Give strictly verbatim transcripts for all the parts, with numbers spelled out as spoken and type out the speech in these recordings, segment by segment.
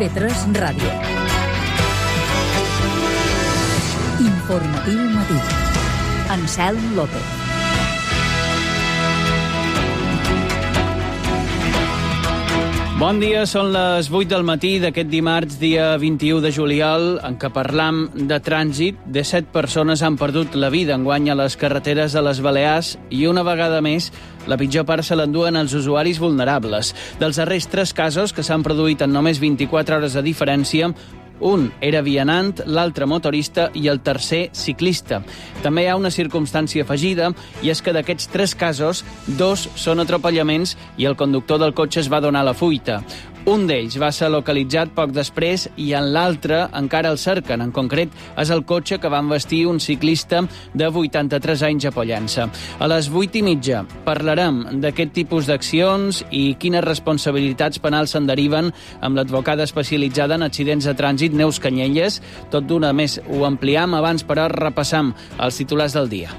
T V tres Ràdio. Informatiu matí. Anselm López. Bon dia, són les vuit del matí d'aquest dimarts, dia vint-i-u de juliol, en què parlam de trànsit. disset persones han perdut la vida enguany a les carreteres de les Balears i una vegada més la pitjor part se l'enduen els usuaris vulnerables. Dels darrers tres casos que s'han produït en només vint-i-quatre hores de diferència, un era vianant, l'altre motorista i el tercer ciclista. També hi ha una circumstància afegida, i és que d'aquests tres casos, dos són atropellaments i el conductor del cotxe es va donar la fuita. Un d'ells va ser localitzat poc després i en l'altre encara el cerquen. En concret, és el cotxe que va envestir un ciclista de vuitanta-tres anys a Pollença. A les vuit i mitja parlarem d'aquest tipus d'accions i quines responsabilitats penals se'n deriven amb l'advocada especialitzada en accidents de trànsit, Neus Canyelles. Tot d'una més ho ampliam, abans però repassam els titulars del dia.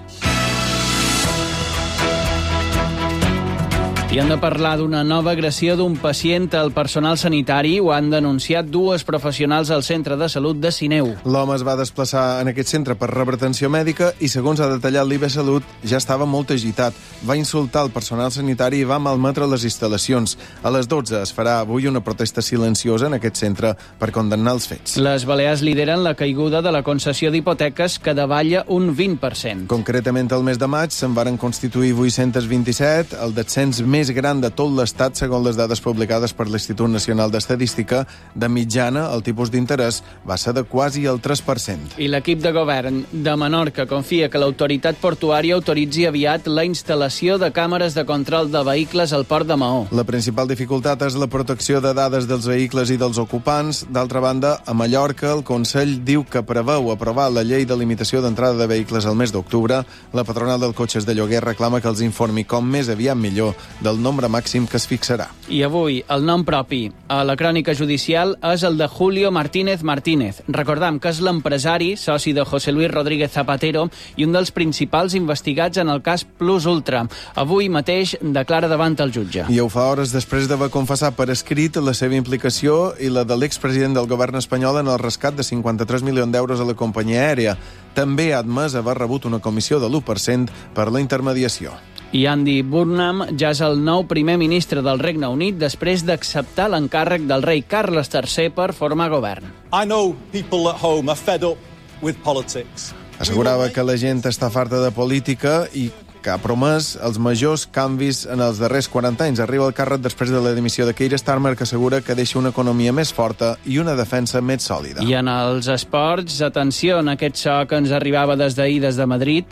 I hem de parlar d'una nova agressió d'un pacient al personal sanitari. Ho han denunciat dues professionals al centre de salut de Sineu. L'home es va desplaçar en aquest centre per rebre atenció mèdica i, segons ha detallat l'I B Salut, ja estava molt agitat. Va insultar el personal sanitari i va malmetre les instal·lacions. A les dotze es farà avui una protesta silenciosa en aquest centre per condemnar els fets. Les Balears lideren la caiguda de la concessió d'hipoteques, que davalla un vint per cent. Concretament, el mes de maig se'n varen constituir vuit-cents vint-i-set, el descens més més gran de tot l'Estat, segons les dades publicades per l'Institut Nacional d'Estadística. De mitjana, el tipus d'interès va ser de quasi el tres per cent. I l'equip de govern de Menorca confia que l'autoritat portuària autoritzi aviat la instal·lació de càmeres de control de vehicles al port de Maó. La principal dificultat és la protecció de dades dels vehicles i dels ocupants. D'altra banda, a Mallorca, el Consell diu que preveu aprovar la llei de limitació d'entrada de vehicles al mes d'octubre. La patronal dels cotxes de lloguer reclama que els informi com més aviat millor del nombre màxim que es fixarà. I avui el nom propi a la crònica judicial és el de Julio Martínez Martínez. Recordam que és l'empresari, soci de José Luis Rodríguez Zapatero i un dels principals investigats en el cas Plus Ultra. Avui mateix declara davant el jutge. I ho fa hores després d'haver confessat per escrit la seva implicació i la de l'expresident del govern espanyol en el rescat de cinquanta-tres milions d'euros a la companyia aèria. També ha admès haver rebut una comissió de l'u per cent per la intermediació. I Andy Burnham ja és el nou primer ministre del Regne Unit després d'acceptar l'encàrrec del rei Carles tercer per formar govern. I know people at home are fed up with politics. Assegurava que la gent està farta de política i que ha promès els majors canvis en els darrers quaranta anys. Arriba al càrrec després de la dimissió de Keir Starmer, que assegura que deixa una economia més forta i una defensa més sòlida. I en els esports, atenció en aquest so que ens arribava des d'ahir, des de Madrid.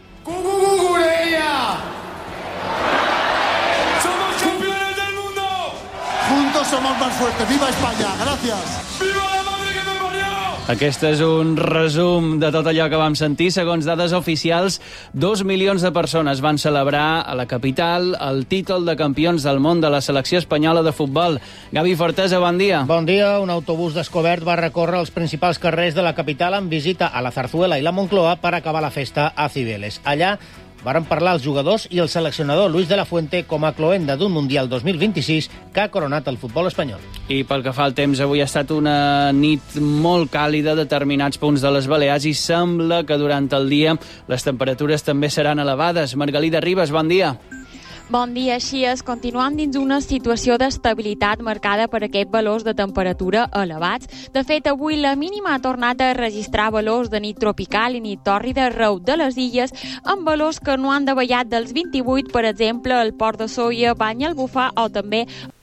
Somos más fuertes. ¡Viva España! ¡Gracias! ¡Viva la madre que me parió! Aquest és un resum de tot allò que vam sentir. Segons dades oficials, dos milions de persones van celebrar a la capital el títol de campions del món de la selecció espanyola de futbol. Gavi Fortesa, bon dia. Bon dia. Un autobús descobert va recórrer els principals carrers de la capital en visita a la Zarzuela i la Moncloa per acabar la festa a Cibeles. Allà varen parlar els jugadors i el seleccionador Luis de la Fuente com a cloenda d'un Mundial dos mil vint-i-sis que ha coronat el futbol espanyol. I pel que fa al temps, avui ha estat una nit molt càlida a determinats punts de les Balears i sembla que durant el dia les temperatures també seran elevades. Margalida Ribas, bon dia. Bon dia, així és. Continuem dins una situació d'estabilitat marcada per aquests valors de temperatura elevats. De fet, avui la mínima ha tornat a registrar valors de nit tropical i nit tòrrida arreu de les illes, amb valors que no han davallat dels vint-i-vuit, per exemple, al Port de Sóller, Banyalbufar o també